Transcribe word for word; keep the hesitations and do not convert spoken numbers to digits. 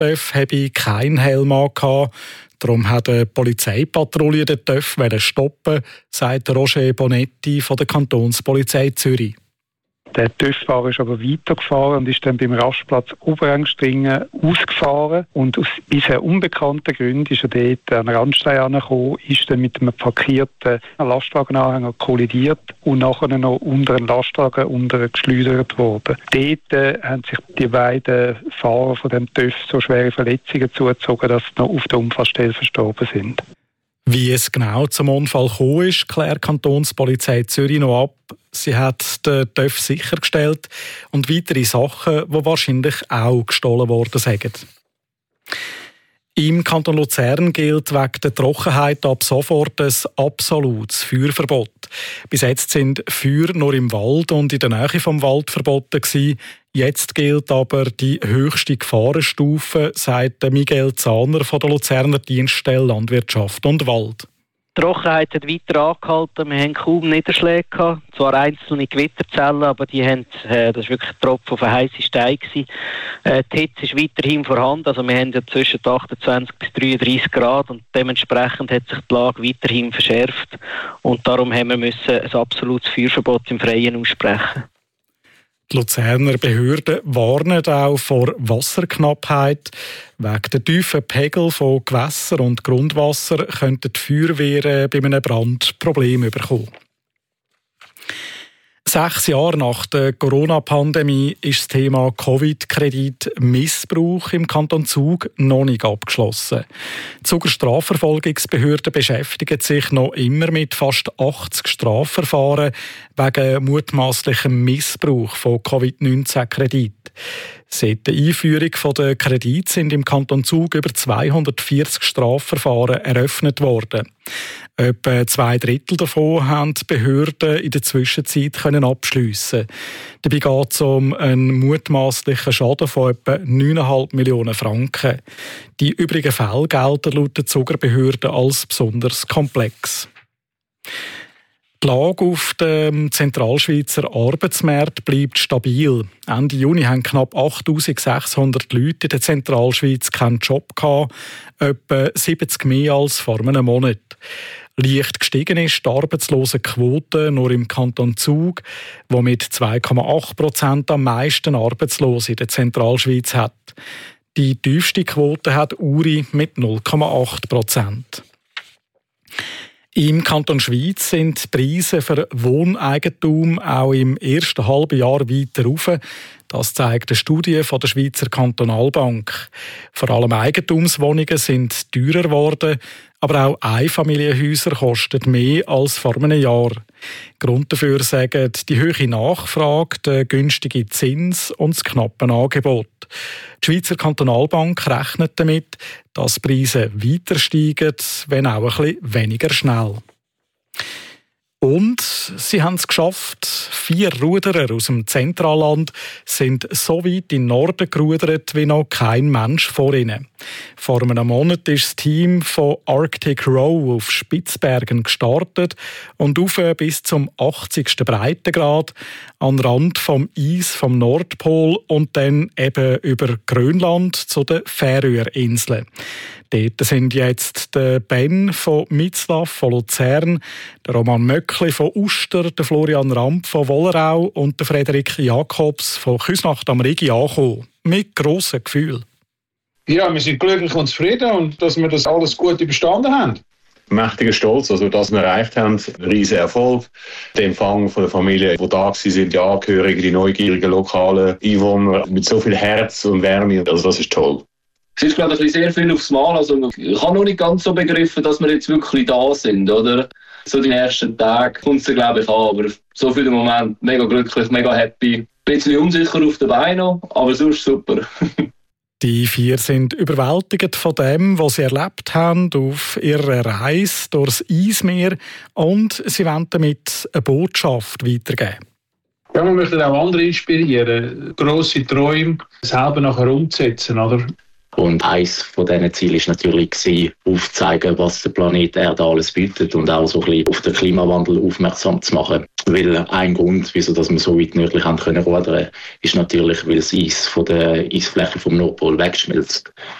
TÜV habe keinen Helm angehabt. Darum hat eine Polizeipatrouille den TÜV stoppen, sagt Roger Bonetti von der Kantonspolizei Zürich. Der TÜV-Fahrer ist aber weitergefahren und ist dann beim Rastplatz Oberengstringen ausgefahren. Und aus bisher unbekannten Gründen ist er dort an den Randstein angekommen, ist dann mit einem parkierten Lastwagenanhänger kollidiert und nachher noch unter einen Lastwagen unter geschleudert worden. Dort äh, haben sich die beiden Fahrer von dem TÜV so schwere Verletzungen zugezogen, dass sie noch auf der Unfallstelle verstorben sind. Wie es genau zum Unfall gekommen ist, klärt die Kantonspolizei Zürich noch ab. Sie hat den TÜV sichergestellt und weitere Sachen, die wahrscheinlich auch gestohlen worden sind. Im Kanton Luzern gilt wegen der Trockenheit ab sofort ein absolutes Feuerverbot. Bis jetzt sind Feuer nur im Wald und in der Nähe vom Wald verboten gewesen. Jetzt gilt aber die höchste Gefahrenstufe, sagt Miguel Zahner von der Luzerner Dienststelle Landwirtschaft und Wald. Die Trockenheit hat weiter angehalten. Wir haben kaum Niederschläge gehabt. Zwar einzelne Gewitterzellen, aber die haben, äh, das war wirklich ein Tropfen auf einen heissen Stein gewesen. Äh, die Hitze ist weiterhin vorhanden. Also wir haben ja zwischen achtundzwanzig bis dreiunddreißig Grad und dementsprechend hat sich die Lage weiterhin verschärft. Und darum haben wir müssen ein absolutes Feuerverbot im Freien aussprechen. Die Luzerner Behörden warnen auch vor Wasserknappheit. Wegen der tiefen Pegel von Gewässer und Grundwasser könnten die Feuerwehren bei einem Brand Probleme bekommen. Sechs Jahre nach der Corona-Pandemie ist das Thema Covid-Kredit-Missbrauch im Kanton Zug noch nicht abgeschlossen. Die Zuger Strafverfolgungsbehörden beschäftigen sich noch immer mit fast achtzig Strafverfahren wegen mutmaßlichem Missbrauch von Covid neunzehn Krediten. Seit der Einführung der Kredite sind im Kanton Zug über zweihundertvierzig Strafverfahren eröffnet worden. Etwa zwei Drittel davon haben die Behörden in der Zwischenzeit können abschliessen. Dabei geht es um einen mutmaßlichen Schaden von etwa neun Komma fünf Millionen Franken. Die übrigen Fälle gelten laut der Zuger Behörden als besonders komplex. Die Lage auf dem Zentralschweizer Arbeitsmarkt bleibt stabil. Ende Juni haben knapp achttausendsechshundert Leute in der Zentralschweiz keinen Job gehabt, etwa siebzig mehr als vor einem Monat. Leicht gestiegen ist die Arbeitslosenquote nur im Kanton Zug, der mit zwei Komma acht Prozent am meisten Arbeitslose in der Zentralschweiz hat. Die tiefste Quote hat Uri mit null Komma acht Prozent. Im Kanton Schweiz sind die Preise für Wohneigentum auch im ersten halben Jahr weiter rauf. Das zeigt eine Studie von der Schweizer Kantonalbank. Vor allem Eigentumswohnungen sind teurer geworden, aber auch Einfamilienhäuser kosten mehr als vor einem Jahr. Grund dafür sagen die hohe Nachfrage, der günstige Zins und das knappe Angebot. Die Schweizer Kantonalbank rechnet damit, dass die Preise weiter steigen, wenn auch ein bisschen weniger schnell. Und sie haben es geschafft. Vier Ruderer aus dem Zentralland sind so weit in den Norden gerudert wie noch kein Mensch vor ihnen. Vor einem Monat ist das Team von Arctic Row auf Spitzbergen gestartet und auf bis zum achtzigsten Breitengrad an den Rand vom Eis vom Nordpol und dann eben über Grönland zu den Färöerinseln. Dort sind jetzt der Ben von Mitzlaff von Luzern, der Roman Möckli von Uster, der Florian Ramp von Wollerau und der Frederik Jakobs von Küsnacht am Rigi angekommen. Mit grossen Gefühlen. Ja, wir sind glücklich und zufrieden und dass wir das alles gut überstanden haben. Mächtiger Stolz, also das wir erreicht haben, ein riesen Erfolg. Der Empfang von der Familie, die da waren, sind die Angehörigen, die neugierigen lokalen Einwohner mit so viel Herz und Wärme, also das ist toll. Es ist, glaube ich, sehr viel aufs Mal. Also, ich habe noch nicht ganz so begriffen, dass wir jetzt wirklich da sind, oder? So die ersten Tage kommt es, glaube ich, an. Aber so viele Momente, mega glücklich, mega happy. Ein bisschen unsicher auf den Beinen, aber sonst super. Die vier sind überwältigt von dem, was sie erlebt haben auf ihrer Reise durchs Eismeer und sie wollen damit eine Botschaft weitergeben. Ja, wir möchten auch andere inspirieren, grosse Träume selber nachher umzusetzen, oder? Und eines von diesen Zielen war natürlich, aufzuzeigen, was der Planet Erde alles bietet und auch so ein bisschen auf den Klimawandel aufmerksam zu machen. Weil ein Grund, wieso dass wir so weit nördlich haben können rudern, ist natürlich, weil das Eis von der Eisfläche vom Nordpol wegschmilzt.